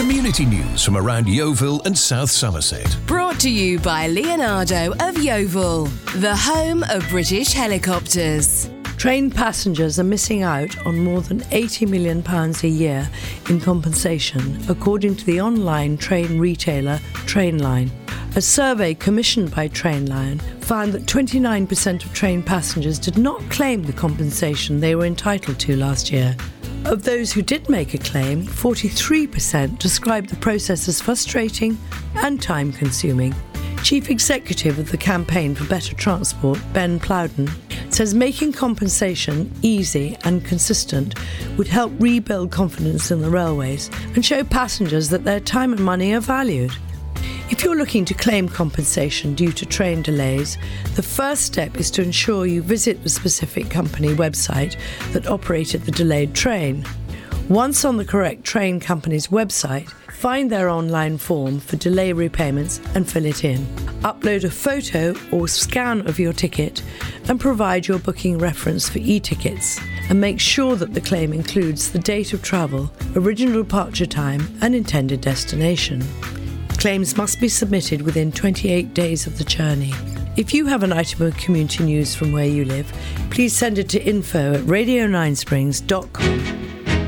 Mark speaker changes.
Speaker 1: Community news from around Yeovil and South Somerset.
Speaker 2: Brought to you by Leonardo of Yeovil, the home of British helicopters.
Speaker 3: Train passengers are missing out on more than £80 million a year in compensation, according to the online train retailer Trainline. A survey commissioned by Trainline found that 29% of train passengers did not claim the compensation they were entitled to last year. Of those who did make a claim, 43% described the process as frustrating and time-consuming. Chief Executive of the Campaign for Better Transport, Ben Plowden, says making compensation easy and consistent would help rebuild confidence in the railways and show passengers that their time and money are valued. If you're looking to claim compensation due to train delays, the first step is to ensure you visit the specific company website that operated the delayed train. Once on the correct train company's website, find their online form for delay repayments and fill it in. Upload a photo or scan of your ticket and provide your booking reference for e-tickets, and make sure that the claim includes the date of travel, original departure time and intended destination. Claims must be submitted within 28 days of the journey. If you have an item of community news from where you live, please send it to info@radio9springs.com.